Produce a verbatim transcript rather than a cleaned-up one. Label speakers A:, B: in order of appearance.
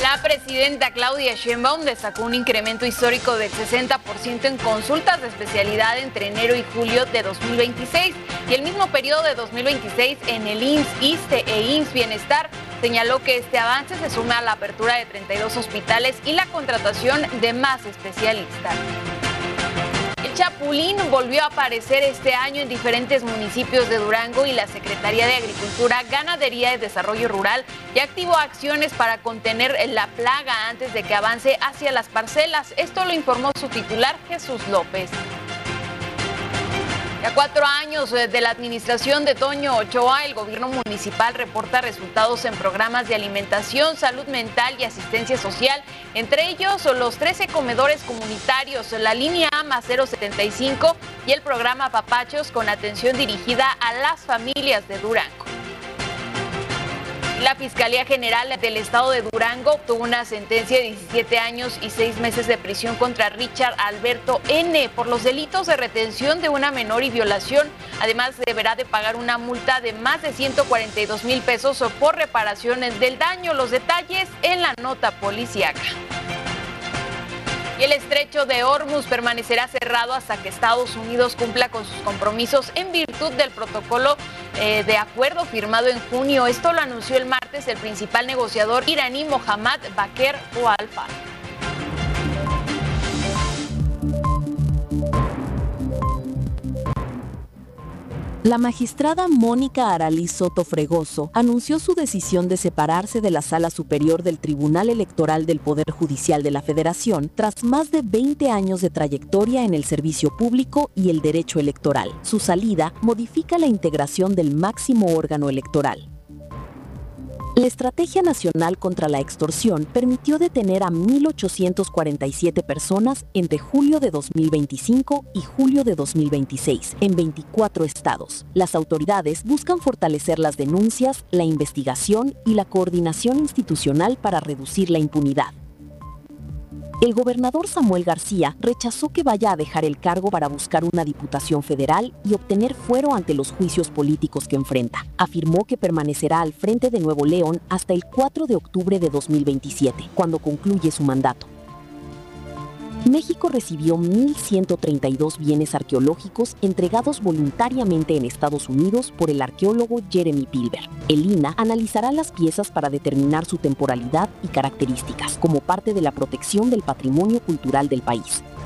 A: La presidenta Claudia Sheinbaum destacó un incremento histórico del sesenta por ciento en consultas de especialidad entre enero y julio de dos mil veintiséis y el mismo periodo de dos mil veintiséis en el I M S S, ISSSTE e I M S S Bienestar. Señaló que este avance se suma a la apertura de treinta y dos hospitales y la contratación de más especialistas. El chapulín volvió a aparecer este año en diferentes municipios de Durango y la Secretaría de Agricultura, Ganadería y Desarrollo Rural ya activó acciones para contener la plaga antes de que avance hacia las parcelas. Esto lo informó su titular, Jesús López. A cuatro años de la administración de Toño Ochoa, el gobierno municipal reporta resultados en programas de alimentación, salud mental y asistencia social, entre ellos los trece comedores comunitarios, la línea AMA cero setenta y cinco y el programa Papachos con atención dirigida a las familias de Durango. La Fiscalía General del Estado de Durango obtuvo una sentencia de diecisiete años y seis meses de prisión contra Richard Alberto N. por los delitos de retención de una menor y violación. Además, deberá de pagar una multa de más de ciento cuarenta y dos mil pesos por reparaciones del daño. Los detalles en la nota policíaca. Y el estrecho de Hormuz permanecerá cerrado hasta que Estados Unidos cumpla con sus compromisos en virtud del protocolo eh, de acuerdo firmado en junio. Esto lo anunció el martes el principal negociador iraní Mohammad Bakr Al-Falih.
B: La magistrada Mónica Aralí Soto Fregoso anunció su decisión de separarse de la Sala Superior del Tribunal Electoral del Poder Judicial de la Federación tras más de veinte años de trayectoria en el servicio público y el derecho electoral. Su salida modifica la integración del máximo órgano electoral. La Estrategia Nacional contra la Extorsión permitió detener a mil ochocientas cuarenta y siete personas entre julio de dos mil veinticinco y julio de dos mil veintiséis en veinticuatro estados. Las autoridades buscan fortalecer las denuncias, la investigación y la coordinación institucional para reducir la impunidad. El gobernador Samuel García rechazó que vaya a dejar el cargo para buscar una diputación federal y obtener fuero ante los juicios políticos que enfrenta. Afirmó que permanecerá al frente de Nuevo León hasta el cuatro de octubre de dos mil veintisiete, cuando concluye su mandato. México recibió mil ciento treinta y dos bienes arqueológicos entregados voluntariamente en Estados Unidos por el arqueólogo Jeremy Pilber. El I N A analizará las piezas para determinar su temporalidad y características, como parte de la protección del patrimonio cultural del país.